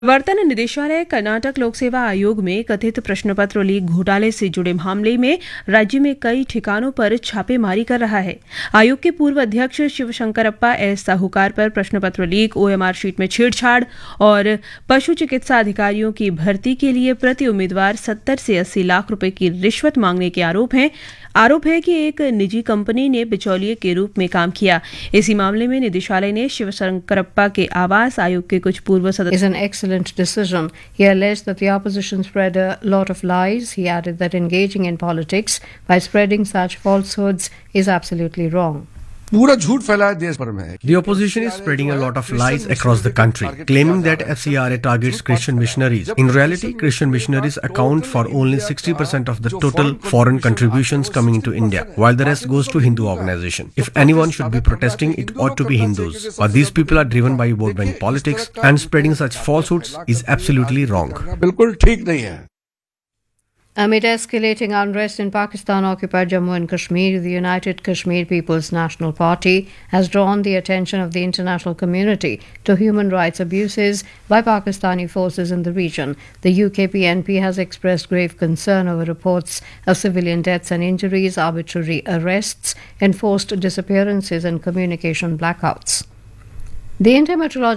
प्रवर्तन निदेशालय कर्नाटक लोक सेवा आयोग में कथित प्रश्न पत्र लीक घोटाले से जुड़े मामले में राज्य में कई ठिकानों पर छापेमारी कर रहा है। आयोग के पूर्व अध्यक्ष शिवशंकरप्पा एस साहूकार पर प्रश्न पत्र लीक, ओएमआर शीट में छेड़छाड़ और पशु चिकित्सा अधिकारियों की भर्ती के लिए प्रति उम्मीदवार 70 से 80 लाख रुपए की रिश्वत मांगने के आरोप है कि एक निजी कंपनी ने बिचौलिए के रूप में काम किया। इसी मामले में निदेशालय ने शिवशंकरप्पा के आवास आयोग के कुछ पूर्व सदस्य decision. He alleged that the opposition spread a lot of lies. He added that engaging in politics by spreading such falsehoods is absolutely wrong. The opposition is spreading a lot of lies across the country, claiming that FCRA targets Christian missionaries. In reality, Christian missionaries account for only 60% of the total foreign contributions coming into India, while the rest goes to Hindu organizations. If anyone should be protesting, it ought to be Hindus. But these people are driven by vote bank politics, and spreading such falsehoods is absolutely wrong. Amid escalating unrest in Pakistan-occupied Jammu and Kashmir, the United Kashmir People's National Party has drawn the attention of the international community to human rights abuses by Pakistani forces in the region. The UKPNP has expressed grave concern over reports of civilian deaths and injuries, arbitrary arrests, enforced disappearances and communication blackouts. The Intermeteorological